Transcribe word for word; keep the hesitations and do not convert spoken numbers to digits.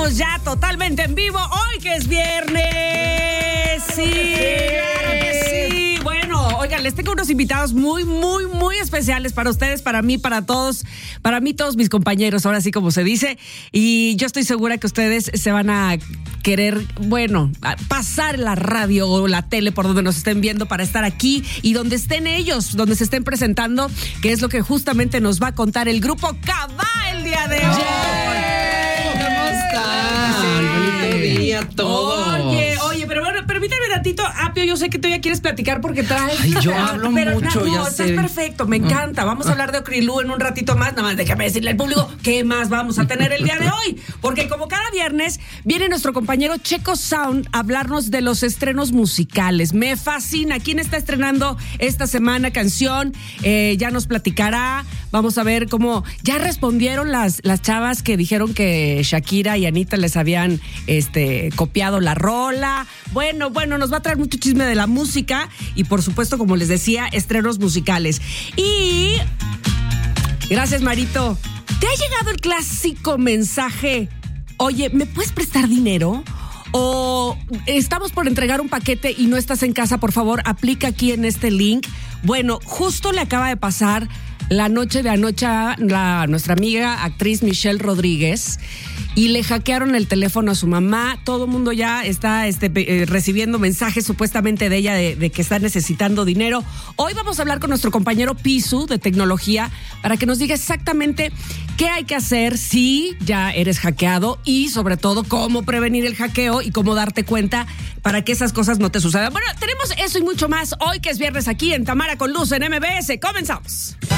estamos ya totalmente en vivo. Hoy que es viernes. Sí, claro que sí. Bueno, oigan, les tengo unos invitados muy, muy, muy especiales para ustedes, para mí, para todos, para mí, todos mis compañeros, ahora sí como se dice. Y yo estoy segura que ustedes se van a querer, bueno, pasar la radio o la tele por donde nos estén viendo para estar aquí y donde estén ellos, donde se estén presentando, que es lo que justamente nos va a contar el grupo Cabá el día de hoy. Yeah. ¿Cómo están? Bonito día todos. Oye, oye, pero bueno, permítame tantito, Apio, yo sé que tú ya quieres platicar porque traes... Ay, yo hablo pero, mucho, no, ya no, sé. estás perfecto, me encanta. Vamos a hablar de Okrilú en un ratito más, nada más déjame decirle al público qué más vamos a tener el día de hoy, porque como cada viernes viene nuestro compañero Checo Sound a hablarnos de los estrenos musicales. Me fascina. ¿Quién está estrenando esta semana canción? Eh, ya nos platicará. Vamos a ver cómo ya respondieron las, las chavas que dijeron que Shakira y Anita les habían este, copiado la rola. Bueno, bueno, nos va a traer mucho chisme de la música y por supuesto, como les decía, estrenos musicales. Y gracias, Marito. ¿Te ha llegado el clásico mensaje? Oye, ¿me puedes prestar dinero? O estamos por entregar un paquete y no estás en casa, por favor, aplica aquí en este link. Bueno, justo le acaba de pasar la noche de anoche a la, nuestra amiga actriz Michelle Rodríguez y le hackearon el teléfono a su mamá. Todo el mundo ya está este, eh, recibiendo mensajes supuestamente de ella de, de que está necesitando dinero. Hoy vamos a hablar con nuestro compañero Pisu de tecnología para que nos diga exactamente qué hay que hacer si ya eres hackeado y sobre todo cómo prevenir el hackeo y cómo darte cuenta para que esas cosas no te sucedan. Bueno, tenemos eso y mucho más hoy que es viernes aquí en Tamara con Luz en M B S. Comenzamos.